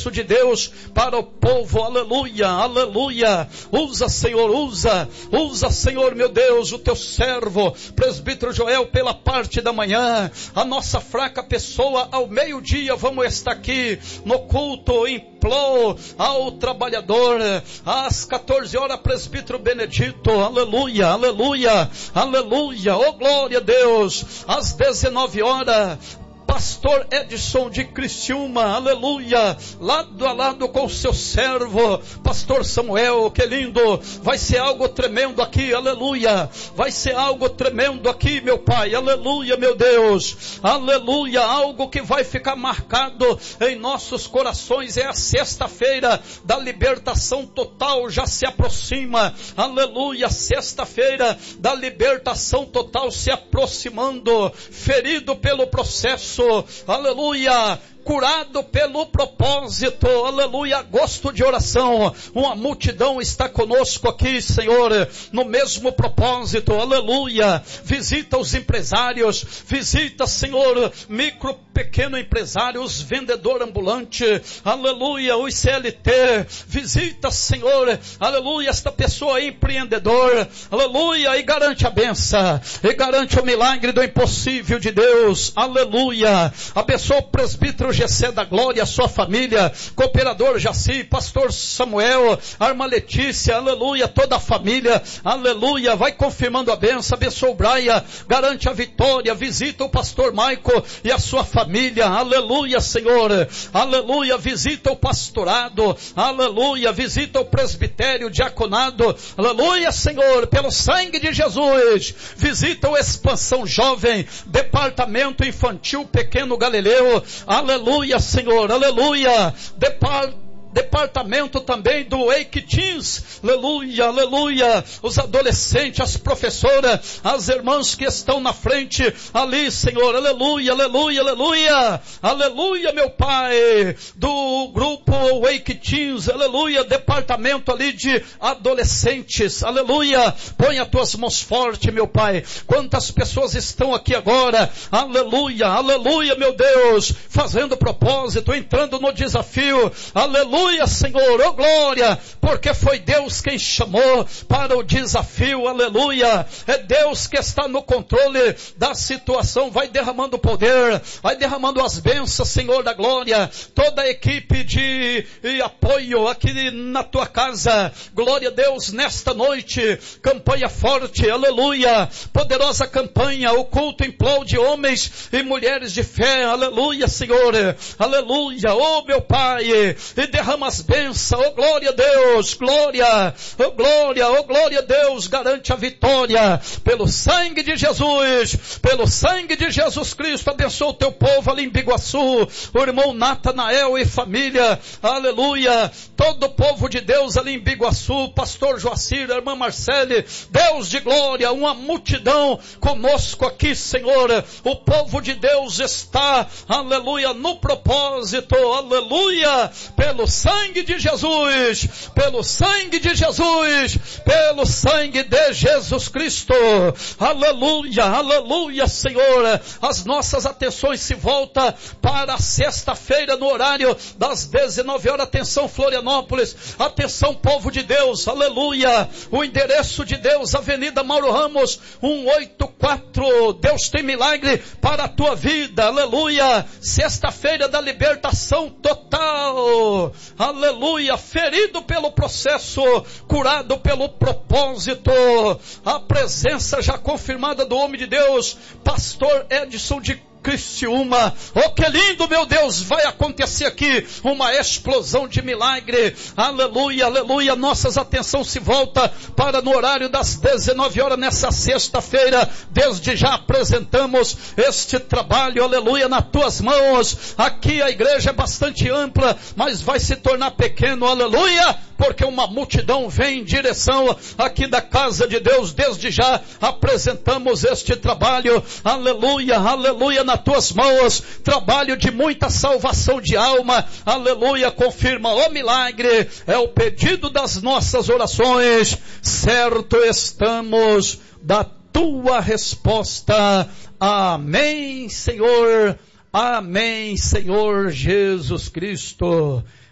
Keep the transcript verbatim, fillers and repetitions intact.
endereço de Deus para o povo, aleluia, aleluia. Usa, Senhor, usa, usa, Senhor, meu Deus, o teu servo, presbítero Joel, pela parte da manhã, a nossa fraca pessoa, ao meio-dia, vamos estar aqui no culto, em Plô, ao trabalhador, às quatorze horas, presbítero Benedito, aleluia, aleluia, aleluia, oh glória a Deus, às dezenove horas, pastor Edson de Criciúma, aleluia, lado a lado com o seu servo, pastor Samuel, que lindo, vai ser algo tremendo aqui, aleluia, vai ser algo tremendo aqui, meu Pai, aleluia, meu Deus, aleluia, algo que vai ficar marcado em nossos corações, é a sexta-feira da libertação total, já se aproxima, aleluia, sexta-feira da libertação total se aproximando, ferido pelo processo, aleluia, curado pelo propósito, aleluia, agosto de oração, uma multidão está conosco aqui, Senhor, no mesmo propósito, aleluia, visita os empresários, visita, Senhor, micro, pequeno empresário, os vendedor ambulante, aleluia, os C L T, visita, Senhor, aleluia, esta pessoa empreendedor, aleluia, e garante a benção, e garante o milagre do impossível de Deus, aleluia, abençoa o presbítero G C da Glória, a sua família, cooperador Jaci, pastor Samuel, a irmã Letícia, aleluia, toda a família, aleluia, vai confirmando a bênção, abençoa o Braia, garante a vitória, visita o pastor Maico e a sua família, aleluia, Senhor, aleluia, visita o pastorado, aleluia, visita o presbitério, o diaconado, aleluia, Senhor, pelo sangue de Jesus, visita o Expansão Jovem, departamento infantil pequeno Galileu, aleluia, Senhor, aleluia, Depart departamento também do Wake Teens, aleluia, aleluia, os adolescentes, as professoras, as irmãs que estão na frente, ali, Senhor, aleluia, aleluia, aleluia, aleluia, meu Pai, do grupo Wake Teens, aleluia, departamento ali de adolescentes, aleluia, põe as tuas mãos fortes, meu Pai, quantas pessoas estão aqui agora, aleluia, aleluia, meu Deus, fazendo propósito, entrando no desafio, aleluia, aleluia, Senhor, oh glória, porque foi Deus quem chamou para o desafio, aleluia, é Deus que está no controle da situação, vai derramando poder, vai derramando as bênçãos, Senhor da glória, toda a equipe de, de apoio aqui na tua casa, glória a Deus, nesta noite, campanha forte, aleluia, poderosa campanha, o culto em prol de homens e mulheres de fé, aleluia, Senhor, aleluia, oh meu Pai, e derrama as bênçãos, oh glória a Deus, glória, oh glória, oh glória a Deus, garante a vitória, pelo sangue de Jesus, pelo sangue de Jesus Cristo, abençoa o teu povo ali em Biguaçu, o irmão Natanael e família, aleluia, todo o povo de Deus ali em Biguaçu, pastor Joacir, a irmã Marcele, Deus de glória, uma multidão conosco aqui, Senhor, o povo de Deus está, aleluia, no propósito, aleluia, pelo sangue de Jesus, pelo sangue de Jesus, pelo sangue de Jesus Cristo, aleluia, aleluia, Senhor, as nossas atenções se voltam para a sexta-feira no horário das dezenove horas, atenção Florianópolis, atenção povo de Deus, aleluia, o endereço de Deus, Avenida Mauro Ramos, cento e oitenta e quatro, Deus tem milagre para a tua vida, aleluia, sexta-feira da libertação total, aleluia, ferido pelo processo, curado pelo propósito, a presença já confirmada do homem de Deus, pastor Edson de Criciúma, oh que lindo, meu Deus, vai acontecer aqui uma explosão de milagre, aleluia, aleluia, nossas atenções se volta para no horário das dezenove horas nessa sexta-feira, desde já apresentamos este trabalho, aleluia, nas tuas mãos, aqui a igreja é bastante ampla, mas vai se tornar pequeno, aleluia, porque uma multidão vem em direção aqui da casa de Deus, desde já apresentamos este trabalho, aleluia, aleluia, nas tuas mãos, trabalho de muita salvação de alma, aleluia, confirma o milagre, é o pedido das nossas orações, certo estamos da tua resposta, amém, Senhor, amém, Senhor Jesus Cristo.